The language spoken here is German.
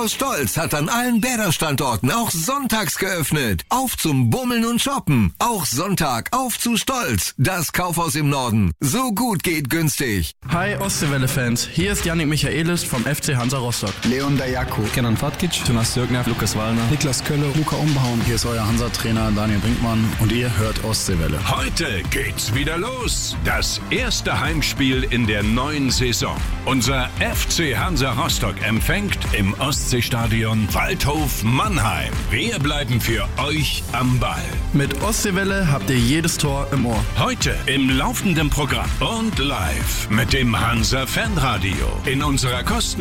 Kaufhaus Stolz hat an allen Bäder-Standorten auch sonntags geöffnet. Auf zum Bummeln und Shoppen. Auch Sonntag auf zu Stolz. Das Kaufhaus im Norden. So gut geht günstig. Hi Ostseewelle-Fans, hier ist Yannick Michaelis vom FC Hansa Rostock. Leon Dayako, Kenan Fatkic, Jonas Dürkner, Lukas Wallner, Niklas Kölle, Luca Umbauen. Hier ist euer Hansa-Trainer Daniel Brinkmann und ihr hört Ostseewelle. Heute geht's wieder los. Das erste Heimspiel in der neuen Saison. Unser FC Hansa Rostock empfängt im Ostseestadion Waldhof Mannheim. Wir bleiben für euch am Ball. Mit Ostseewelle habt ihr jedes Tor im Ohr. Heute im laufenden Programm und live mit dem Hansa Fanradio in unserer kostenlosen